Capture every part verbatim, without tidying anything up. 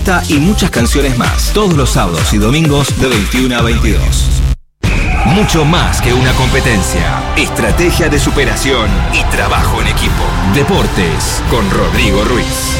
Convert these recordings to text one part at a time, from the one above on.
Esta y muchas canciones más, todos los sábados y domingos de veintiuno a veintidós. Mucho más que una competencia, estrategia de superación y trabajo en equipo. Deportes con Rodrigo Ruiz.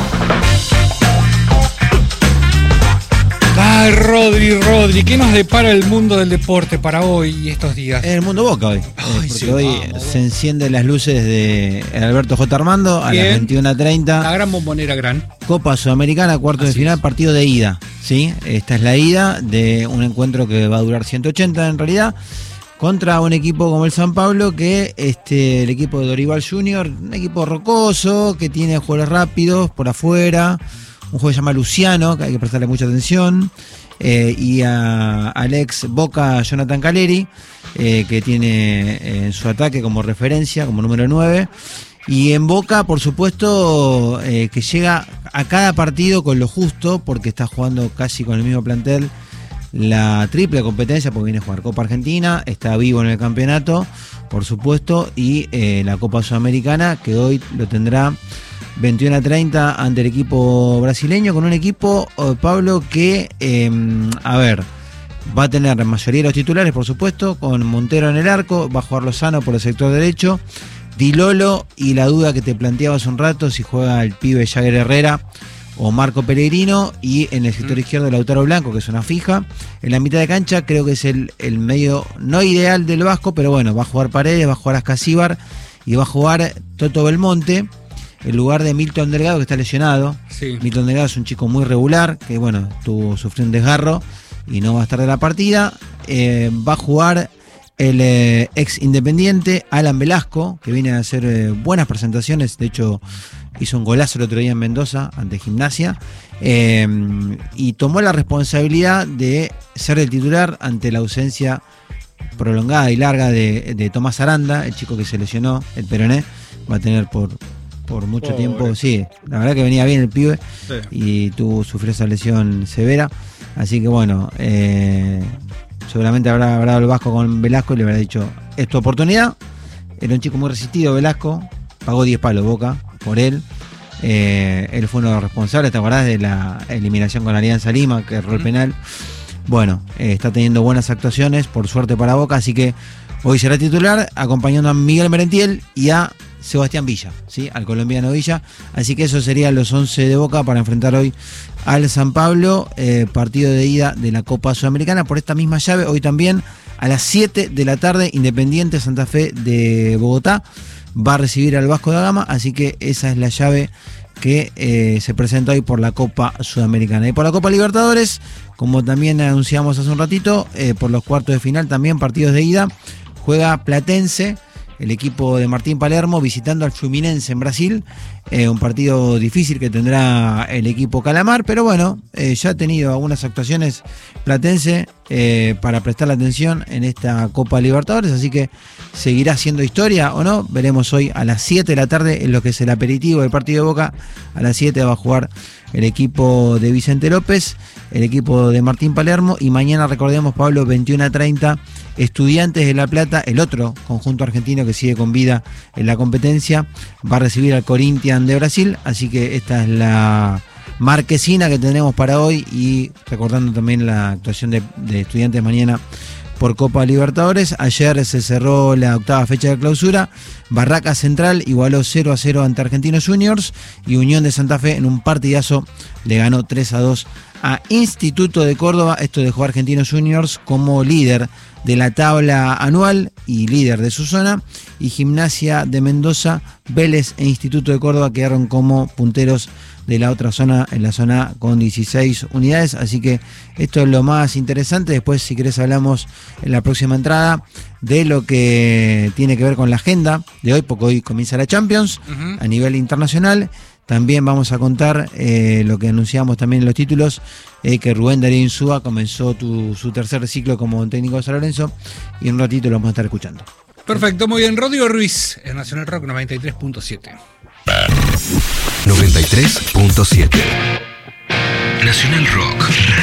Ay, Rodri, Rodri, ¿qué nos depara el mundo del deporte para hoy y estos días? El mundo Boca hoy. Ay, porque sí, hoy vamos. se encienden las luces de Alberto J. Armando a Bien. las veintiuna treinta. La gran bombonera gran. Copa Sudamericana, cuartos de Así final, es. partido de ida. ¿Sí? Esta es la ida de un encuentro que va a durar ciento ochenta en realidad, contra un equipo como el San Pablo, que este, el equipo de Dorival junior, un equipo rocoso, que tiene jugadores rápidos por afuera, un juego que se llama Luciano, que hay que prestarle mucha atención, eh, y a Alex Boca Jonathan Caleri, eh, que tiene eh, en su ataque como referencia, como número nueve. Y en Boca, por supuesto, eh, que llega a cada partido con lo justo, porque está jugando casi con el mismo plantel la triple competencia, porque viene a jugar Copa Argentina, está vivo en el campeonato, por supuesto, y eh, la Copa Sudamericana, que hoy lo tendrá veintiuno a treinta ante el equipo brasileño, con un equipo, oh, Pablo, que, eh, a ver, va a tener la mayoría de los titulares, por supuesto, con Montero en el arco, va a jugar Lozano por el sector derecho, Di Lolo, y la duda que te planteaba hace un rato, si juega el pibe Jagger Herrera o Marco Pellegrino, y en el sector mm. izquierdo Lautaro Blanco, que es una fija. En la mitad de cancha creo que es el, el medio no ideal del Vasco, pero bueno, va a jugar Paredes, va a jugar Ascasíbar y va a jugar Toto Belmonte en lugar de Milton Delgado, que está lesionado. Sí. Milton Delgado es un chico muy regular, que bueno, tuvo, sufrió un desgarro y no va a estar de la partida. Eh, va a jugar el eh, ex Independiente Alan Velasco, que viene a hacer eh, buenas presentaciones. De hecho, hizo un golazo el otro día en Mendoza ante Gimnasia, eh, y tomó la responsabilidad de ser el titular ante la ausencia prolongada y larga de, de Tomás Aranda, el chico que se lesionó, el peroné. Va a tener por, por mucho Pobre. tiempo, sí, la verdad que venía bien el pibe, Sí. y tuvo, sufrió esa lesión severa. Así que bueno, eh, seguramente habrá hablado el Vasco con Velasco y le habrá dicho, es tu oportunidad. Era un chico muy resistido, Velasco, pagó diez palos Boca por él. Eh, él fue uno de los responsables, ¿te acordás de la eliminación con Alianza Lima, que erró el penal? Bueno, eh, está teniendo buenas actuaciones, por suerte para Boca, así que hoy será titular, acompañando a Miguel Merentiel y a Sebastián Villa, ¿sí? Al colombiano Villa. Así que esos serían los once de Boca para enfrentar hoy al San Pablo, eh, partido de ida de la Copa Sudamericana por esta misma llave. Hoy también a las siete de la tarde, Independiente Santa Fe de Bogotá va a recibir al Vasco da Gama, así que esa es la llave que eh, se presenta hoy por la Copa Sudamericana. Y por la Copa Libertadores, como también anunciamos hace un ratito, eh, por los cuartos de final también partidos de ida, juega Platense, el equipo de Martín Palermo, visitando al Fluminense en Brasil, eh, un partido difícil que tendrá el equipo Calamar, pero bueno, eh, ya ha tenido algunas actuaciones Platense eh, para prestarle atención en esta Copa Libertadores, así que seguirá siendo historia o no, veremos hoy a las siete de la tarde en lo que es el aperitivo del partido de Boca. A las siete va a jugar el equipo de Vicente López, el equipo de Martín Palermo, y mañana, recordemos, Pablo, veintiuno a treinta, Estudiantes de La Plata, el otro conjunto argentino que sigue con vida en la competencia, va a recibir al Corinthians de Brasil. Así que esta es la marquesina que tenemos para hoy, y recordando también la actuación de, de Estudiantes mañana por Copa Libertadores. Ayer se cerró la octava fecha de clausura. Barraca Central igualó cero a cero ante Argentinos Juniors, y Unión de Santa Fe en un partidazo le ganó tres a dos a Instituto de Córdoba. Esto dejó a Argentinos Juniors como líder de la tabla anual y líder de su zona, y Gimnasia de Mendoza, Vélez e Instituto de Córdoba quedaron como punteros de la otra zona, en la zona con dieciséis unidades. Así que esto es lo más interesante. Después, si querés, hablamos en la próxima entrada de lo que tiene que ver con la agenda de hoy, porque hoy comienza la Champions uh-huh. a nivel internacional. También vamos a contar eh, lo que anunciamos también en los títulos, eh, que Rubén Darío Insúa comenzó tu, su tercer ciclo como técnico de San Lorenzo, y en un ratito lo vamos a estar escuchando. Perfecto, muy bien. Rodrigo Ruiz, en Nacional Rock noventa y tres punto siete. noventa y tres punto siete Nacional Rock.